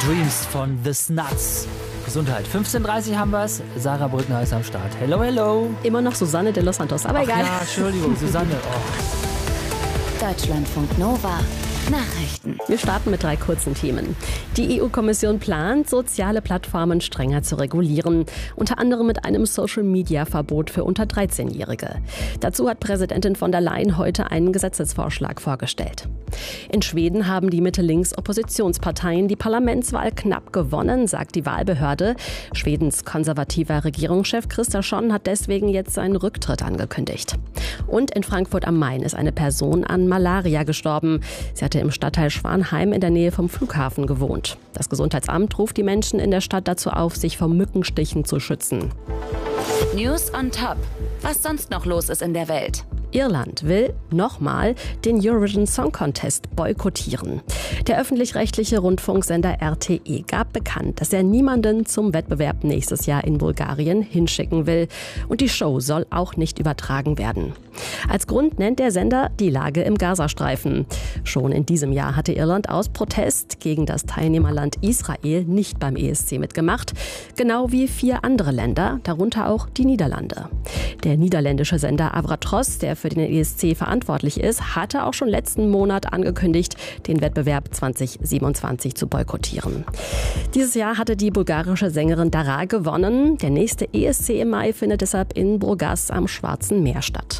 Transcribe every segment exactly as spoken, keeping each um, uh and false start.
Dreams von The Snuts. Gesundheit. fünfzehn Uhr dreißig haben wir es. Sarah Brückner ist am Start. Hello, hello. Immer noch Susanne de los Santos, aber Ach egal. Ja, Entschuldigung, Susanne. Oh. Deutschlandfunk Nova. Nachrichten. Wir starten mit drei kurzen Themen. Die E U-Kommission plant, soziale Plattformen strenger zu regulieren. Unter anderem mit einem Social-Media-Verbot für unter dreizehnjährige. Dazu hat Präsidentin von der Leyen heute einen Gesetzesvorschlag vorgestellt. In Schweden haben die Mitte-Links-Oppositionsparteien die Parlamentswahl knapp gewonnen, sagt die Wahlbehörde. Schwedens konservativer Regierungschef Kristersson hat deswegen jetzt seinen Rücktritt angekündigt. Und in Frankfurt am Main ist eine Person an Malaria gestorben. Sie hatte im Stadtteil Schwanheim in der Nähe vom Flughafen gewohnt. Das Gesundheitsamt ruft die Menschen in der Stadt dazu auf, sich vor Mückenstichen zu schützen. News on top. Was sonst noch los ist in der Welt? Irland will nochmal den Eurovision Song Contest boykottieren. Der öffentlich-rechtliche Rundfunksender R T E gab bekannt, dass er niemanden zum Wettbewerb nächstes Jahr in Bulgarien hinschicken will. Und die Show soll auch nicht übertragen werden. Als Grund nennt der Sender die Lage im Gazastreifen. Schon in diesem Jahr hatte Irland aus Protest gegen das Teilnehmerland Israel nicht beim E S C mitgemacht. Genau wie vier andere Länder, darunter auch die Niederlande. Der niederländische Sender Avratros, der für den E S C verantwortlich ist, hatte auch schon letzten Monat angekündigt, den Wettbewerb zwanzig siebenundzwanzig zu boykottieren. Dieses Jahr hatte die bulgarische Sängerin Dara gewonnen. Der nächste E S C im Mai findet deshalb in Burgas am Schwarzen Meer statt.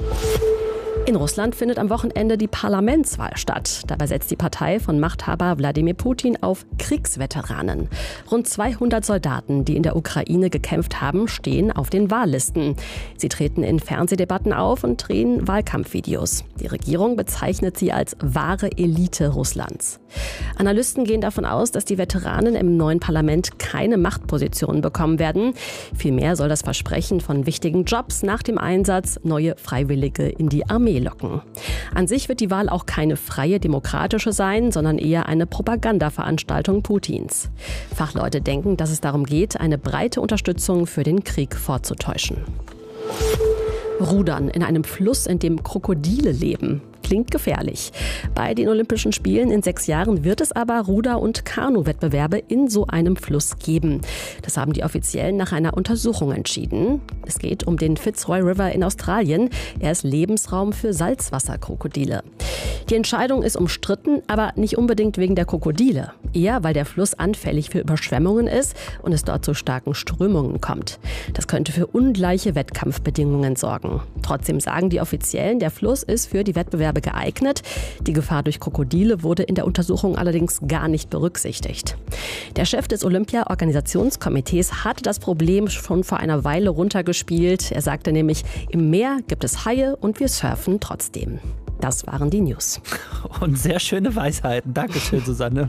In Russland findet am Wochenende die Parlamentswahl statt. Dabei setzt die Partei von Machthaber Wladimir Putin auf Kriegsveteranen. Rund zweihundert Soldaten, die in der Ukraine gekämpft haben, stehen auf den Wahllisten. Sie treten in Fernsehdebatten auf und drehen Wahlkampfvideos. Die Regierung bezeichnet sie als wahre Elite Russlands. Analysten gehen davon aus, dass die Veteranen im neuen Parlament keine Machtpositionen bekommen werden. Vielmehr soll das Versprechen von wichtigen Jobs nach dem Einsatz neue Freiwillige in die Armee locken. An sich wird die Wahl auch keine freie demokratische sein, sondern eher eine Propagandaveranstaltung Putins. Fachleute denken, dass es darum geht, eine breite Unterstützung für den Krieg vorzutäuschen. Rudern in einem Fluss, in dem Krokodile leben. Klingt gefährlich. Bei den Olympischen Spielen in sechs Jahren wird es aber Ruder- und Kanu-Wettbewerbe in so einem Fluss geben. Das haben die Offiziellen nach einer Untersuchung entschieden. Es geht um den Fitzroy River in Australien. Er ist Lebensraum für Salzwasserkrokodile. Die Entscheidung ist umstritten, aber nicht unbedingt wegen der Krokodile. Eher, weil der Fluss anfällig für Überschwemmungen ist und es dort zu starken Strömungen kommt. Das könnte für ungleiche Wettkampfbedingungen sorgen. Trotzdem sagen die Offiziellen, der Fluss ist für die Wettbewerbe geeignet. Die Gefahr durch Krokodile wurde in der Untersuchung allerdings gar nicht berücksichtigt. Der Chef des Olympia-Organisationskomitees hatte das Problem schon vor einer Weile runtergespielt. Er sagte nämlich, im Meer gibt es Haie und wir surfen trotzdem. Das waren die News. Und sehr schöne Weisheiten. Dankeschön, Susanne.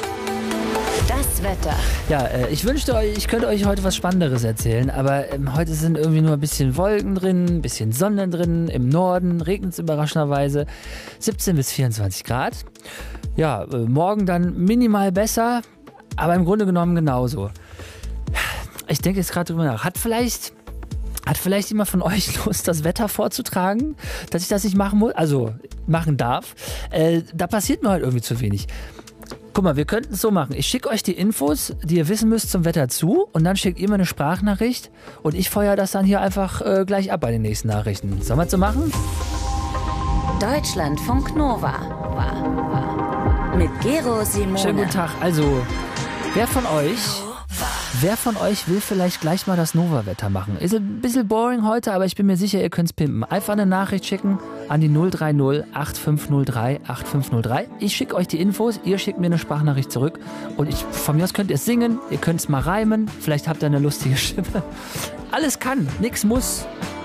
Das Wetter. Ja, äh, ich wünschte euch, ich könnte euch heute was Spannenderes erzählen, aber ähm, heute sind irgendwie nur ein bisschen Wolken drin, ein bisschen Sonne drin, im Norden regnet es überraschenderweise, siebzehn bis vierundzwanzig Grad. Ja, äh, morgen dann minimal besser, aber im Grunde genommen genauso. Ich denke jetzt gerade drüber nach, hat vielleicht... Hat vielleicht jemand von euch Lust, das Wetter vorzutragen, dass ich das nicht machen muss, also machen darf? Äh, da passiert mir heute irgendwie zu wenig. Guck mal, wir könnten es so machen. Ich schicke euch die Infos, die ihr wissen müsst zum Wetter zu und dann schickt ihr mir eine Sprachnachricht und ich feuere das dann hier einfach äh, gleich ab bei den nächsten Nachrichten. Sollen wir es so machen? Deutschlandfunk Nova. Mit Gero Simone. Schönen guten Tag. Also, wer von euch... Wer von euch will vielleicht gleich mal das Nova-Wetter machen? Ist ein bisschen boring heute, aber ich bin mir sicher, ihr könnt es pimpen. Einfach eine Nachricht schicken an die null drei null acht fünf null drei acht fünf null drei. Ich schicke euch die Infos, ihr schickt mir eine Sprachnachricht zurück. Und ich, von mir aus könnt ihr es singen, ihr könnt es mal reimen. Vielleicht habt ihr eine lustige Stimme. Alles kann, nichts muss.